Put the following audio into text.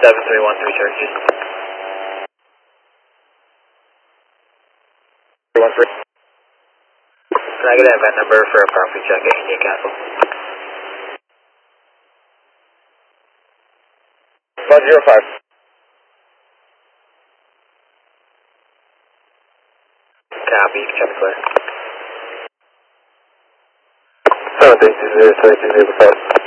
7313 Cherokee. 13. Can I get an event number for a property check at Newcastle? 105. Copy, you can check the clear. 7 3 2 0 2 2 0 5.